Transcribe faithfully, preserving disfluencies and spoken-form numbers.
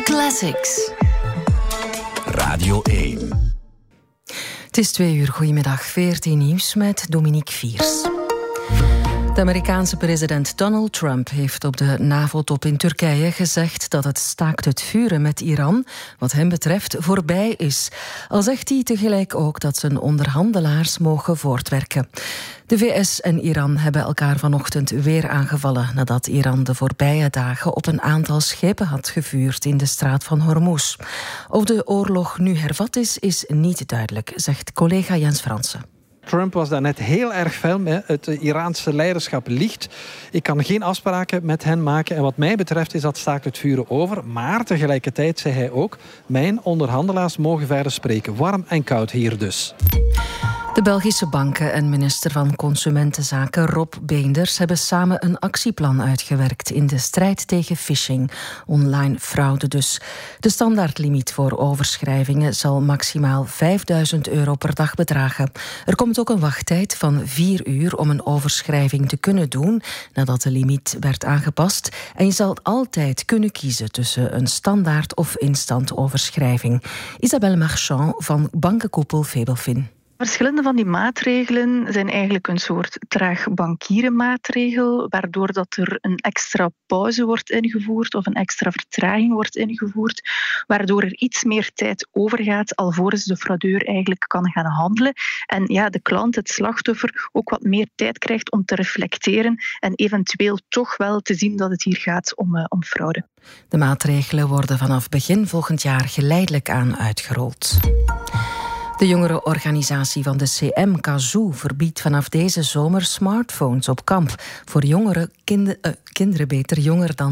Classics. Radio één. Het is twee uur. Goedemiddag. V R T Nieuws met Dominique Viers. De Amerikaanse president Donald Trump heeft op de NAVO-top in Turkije gezegd dat het staakt het vuren met Iran, wat hem betreft, voorbij is. Al zegt hij tegelijk ook dat zijn onderhandelaars mogen voortwerken. De V S en Iran hebben elkaar vanochtend weer aangevallen nadat Iran de voorbije dagen op een aantal schepen had gevuurd in de straat van Hormuz. Of de oorlog nu hervat is, is niet duidelijk, zegt collega Jens Fransen. Trump was daar net heel erg fel mee. Het Iraanse leiderschap liegt. Ik kan geen afspraken met hen maken. En wat mij betreft is dat staakt het vuren over. Maar tegelijkertijd zei hij ook, mijn onderhandelaars mogen verder spreken. Warm en koud hier dus. De Belgische banken en minister van Consumentenzaken Rob Beenders hebben samen een actieplan uitgewerkt in de strijd tegen phishing, online fraude dus. De standaardlimiet voor overschrijvingen zal maximaal vijfduizend euro per dag bedragen. Er komt ook een wachttijd van vier uur om een overschrijving te kunnen doen nadat de limiet werd aangepast. En je zal altijd kunnen kiezen tussen een standaard of instant overschrijving. Isabelle Marchand van bankenkoepel Febelfin. Verschillende van die maatregelen zijn eigenlijk een soort traag bankieren maatregel, waardoor dat er een extra pauze wordt ingevoerd of een extra vertraging wordt ingevoerd, waardoor er iets meer tijd overgaat alvorens de fraudeur eigenlijk kan gaan handelen. En ja, de klant, het slachtoffer, ook wat meer tijd krijgt om te reflecteren en eventueel toch wel te zien dat het hier gaat om, uh, om fraude. De maatregelen worden vanaf begin volgend jaar geleidelijk aan uitgerold. De jongerenorganisatie van de C M, Kazoo, verbiedt vanaf deze zomer smartphones op kamp. Voor jongeren, kinder, uh, kinderen beter jonger dan